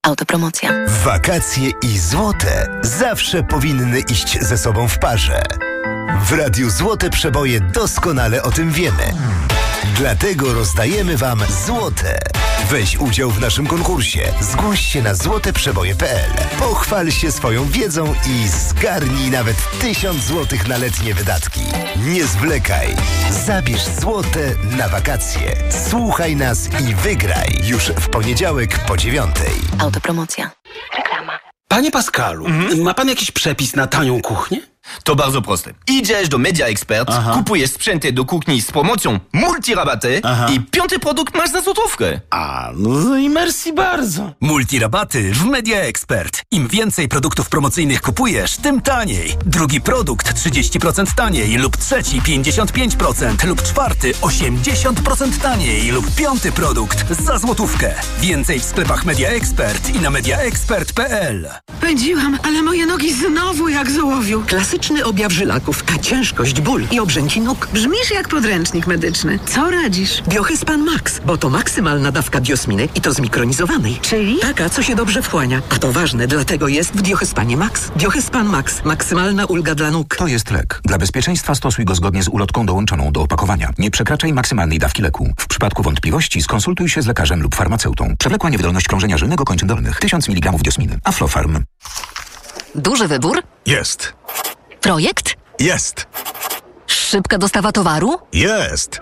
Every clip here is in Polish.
Autopromocja. Wakacje i złote zawsze powinny iść ze sobą w parze. W Radiu Złote Przeboje doskonale o tym wiemy. Dlatego rozdajemy Wam złote. Weź udział w naszym konkursie. Zgłoś się na złoteprzeboje.pl. Pochwal się swoją wiedzą i zgarnij nawet 1000 złotych na letnie wydatki. Nie zwlekaj. Zabierz złote na wakacje. Słuchaj nas i wygraj. Już w poniedziałek po 9:00. Autopromocja. Reklama. Panie Pascalu, ma pan jakiś przepis na tanią kuchnię? To bardzo proste. Idziesz do Media Expert, kupujesz sprzęty do kuchni z promocją multirabaty i 5. produkt masz za złotówkę. No i merci bardzo. Multirabaty w Media Expert. Im więcej produktów promocyjnych kupujesz, tym taniej. Drugi produkt 30% taniej lub trzeci 55% lub czwarty 80% taniej lub 5. produkt za złotówkę. Więcej w sklepach Media Expert i na mediaexpert.pl. Pędziłam, ale moje nogi znowu jak z ołowiu. Klasyczny objaw żylaków, a ciężkość, ból i obrzęki nóg. Brzmisz jak podręcznik medyczny. Co radzisz? Biohyspan Max, bo to maksymalna dawka diosminy i to zmikronizowanej. Czyli? Taka, co się dobrze wchłania. A to ważne, dlatego jest w Biohyspanie Max. Biohyspan Max. Maksymalna ulga dla nóg. To jest lek. Dla bezpieczeństwa stosuj go zgodnie z ulotką dołączoną do opakowania. Nie przekraczaj maksymalnej dawki leku. W przypadku wątpliwości skonsultuj się z lekarzem lub farmaceutą. Przewlekła niewydolność krążenia żylnego kończyn dolnych. 1000 mg diosminy. Aflofarm. Duży wybór? Jest. Projekt? Jest. Szybka dostawa towaru? Jest.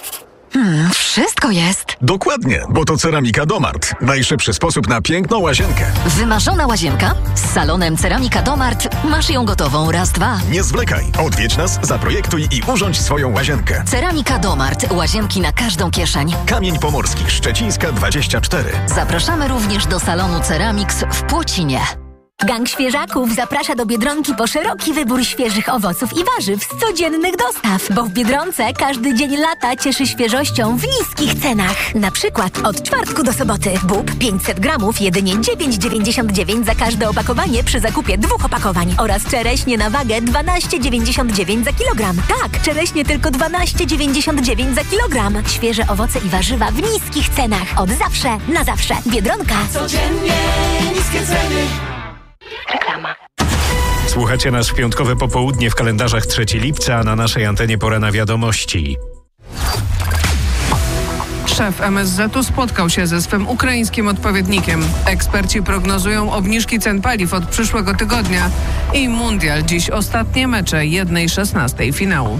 Wszystko jest. Dokładnie, bo to Ceramika Domart. Najszybszy sposób na piękną łazienkę. Wymarzona łazienka? Z salonem Ceramika Domart masz ją gotową raz, dwa. Nie zwlekaj. Odwiedź nas, zaprojektuj i urządź swoją łazienkę. Ceramika Domart. Łazienki na każdą kieszeń. Kamień Pomorski, Szczecińska 24. Zapraszamy również do salonu Ceramix w Płocinie. Gang Świeżaków zaprasza do Biedronki po szeroki wybór świeżych owoców i warzyw z codziennych dostaw, bo w Biedronce każdy dzień lata cieszy świeżością w niskich cenach. Na przykład od czwartku do soboty bób 500 gramów jedynie 9,99 za każde opakowanie przy zakupie 2 opakowań oraz czereśnie na wagę 12,99 za kilogram. Tak, czereśnie tylko 12,99 za kilogram. Świeże owoce i warzywa w niskich cenach. Od zawsze, na zawsze. Biedronka. Codziennie niskie ceny. Reklama. Słuchacie nasz piątkowe popołudnie w kalendarzach 3 lipca, a na naszej antenie pora na wiadomości. Szef MSZ-u spotkał się ze swym ukraińskim odpowiednikiem. Eksperci prognozują obniżki cen paliw od przyszłego tygodnia i mundial. Dziś ostatnie mecze 1:16 finału.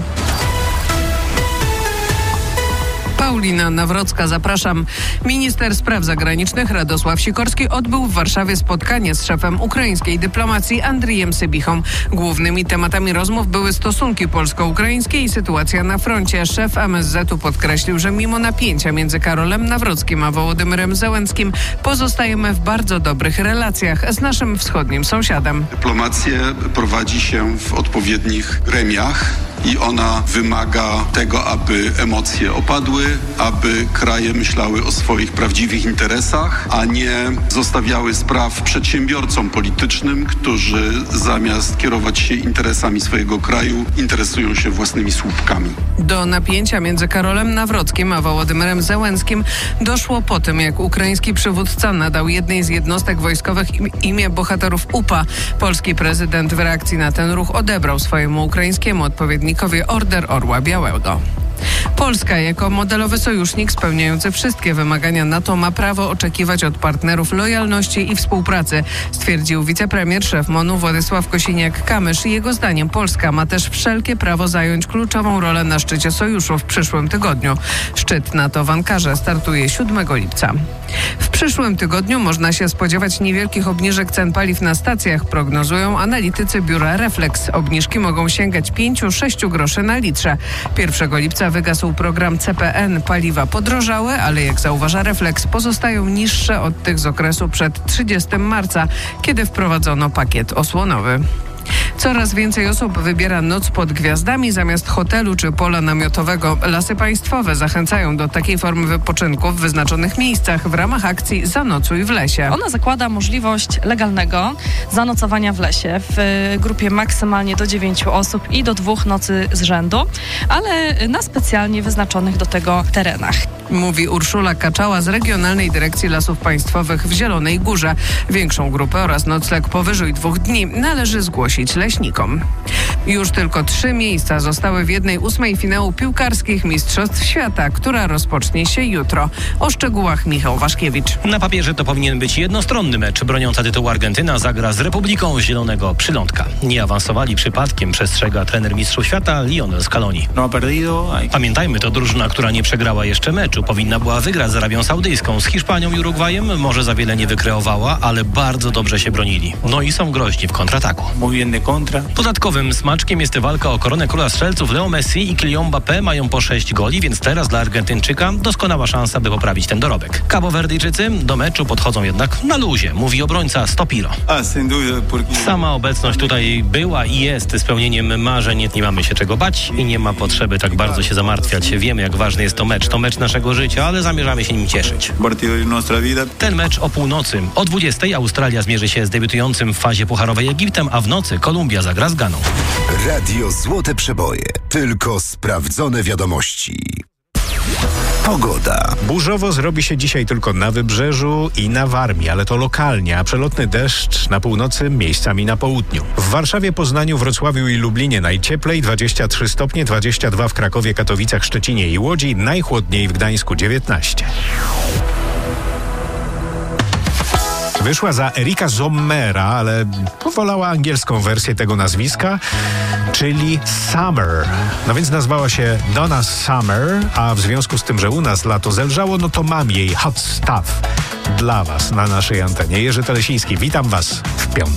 Paulina Nawrocka, zapraszam. Minister spraw zagranicznych Radosław Sikorski odbył w Warszawie spotkanie z szefem ukraińskiej dyplomacji Andrijem Sybichą. Głównymi tematami rozmów były stosunki polsko-ukraińskie i sytuacja na froncie. Szef MSZ-u podkreślił, że mimo napięcia między Karolem Nawrockim a Wołodymyrem Zełenskim pozostajemy w bardzo dobrych relacjach z naszym wschodnim sąsiadem. Dyplomację prowadzi się w odpowiednich gremiach i ona wymaga tego, aby emocje opadły, aby kraje myślały o swoich prawdziwych interesach, a nie zostawiały spraw przedsiębiorcom politycznym, którzy zamiast kierować się interesami swojego kraju, interesują się własnymi słupkami. Do napięcia między Karolem Nawrockim a Wołodymyrem Zełenskim doszło po tym, jak ukraiński przywódca nadał jednej z jednostek wojskowych imię bohaterów UPA. Polski prezydent w reakcji na ten ruch odebrał swojemu ukraińskiemu odpowiednikowi Order Orła Białego. Polska jako modelowy sojusznik spełniający wszystkie wymagania NATO ma prawo oczekiwać od partnerów lojalności i współpracy, stwierdził wicepremier, szef MON-u Władysław Kosiniak-Kamysz. Jego zdaniem Polska ma też wszelkie prawo zająć kluczową rolę na szczycie sojuszu w przyszłym tygodniu. Szczyt NATO w Ankarze startuje 7 lipca. W przyszłym tygodniu można się spodziewać niewielkich obniżek cen paliw na stacjach, prognozują analitycy biura Reflex. Obniżki mogą sięgać 5-6 groszy na litrze. 1 lipca wygasł program CPN. Paliwa podrożały, ale jak zauważa Reflex, pozostają niższe od tych z okresu przed 30 marca, kiedy wprowadzono pakiet osłonowy. Coraz więcej osób wybiera noc pod gwiazdami zamiast hotelu czy pola namiotowego. Lasy Państwowe zachęcają do takiej formy wypoczynku w wyznaczonych miejscach w ramach akcji Zanocuj w lesie. Ona zakłada możliwość legalnego zanocowania w lesie w grupie maksymalnie do 9 osób i do 2 nocy z rzędu, ale na specjalnie wyznaczonych do tego terenach. mówi Urszula Kaczała z Regionalnej Dyrekcji Lasów Państwowych w Zielonej Górze. Większą grupę oraz nocleg powyżej 2 dni należy zgłosić leśnikom. Już tylko 3 miejsca zostały w 1/8 finału piłkarskich Mistrzostw Świata, która rozpocznie się jutro. O szczegółach Michał Waszkiewicz. Na papierze to powinien być jednostronny mecz. Broniąca tytułu Argentyna zagra z Republiką Zielonego Przylądka. Nie awansowali przypadkiem, przestrzega trener Mistrzów Świata Lionel Scaloni. Pamiętajmy, to drużyna, która nie przegrała jeszcze meczu. Powinna była wygrać z Arabią Saudyjską. Z Hiszpanią i Urugwajem może za wiele nie wykreowała, ale bardzo dobrze się bronili. No i są groźni w kontrataku. Dodatkowym smaczkiem jest walka o koronę króla strzelców. Leo Messi i Kylian Mbappé mają po 6 goli, więc teraz dla Argentyńczyka doskonała szansa, by poprawić ten dorobek. Kabowerdyjczycy do meczu podchodzą jednak na luzie, mówi obrońca Stopiro. Sama obecność tutaj była i jest spełnieniem marzeń. Nie mamy się czego bać i nie ma potrzeby tak bardzo się zamartwiać. Wiemy, jak ważny jest to mecz naszego życia, ale zamierzamy się nim cieszyć. Ten mecz o północy. O 20:00 Australia zmierzy się z debiutującym w fazie pucharowej Egiptem, a w nocy Kolumbia zagra z Ganą. Radio Złote Przeboje. Tylko sprawdzone wiadomości. Pogoda. Burzowo zrobi się dzisiaj tylko na Wybrzeżu i na Warmii, ale to lokalnie, a przelotny deszcz na północy, miejscami na południu. W Warszawie, Poznaniu, Wrocławiu i Lublinie najcieplej, 23 stopnie, 22 w Krakowie, Katowicach, Szczecinie i Łodzi, najchłodniej w Gdańsku 19. Wyszła za Erika Zommera, ale wolała angielską wersję tego nazwiska, czyli Summer. No więc nazwała się Donna Summer, a w związku z tym, że u nas lato zelżało, no to mam jej Hot Stuff dla Was na naszej antenie. Jerzy Telesiński, witam Was w piątek.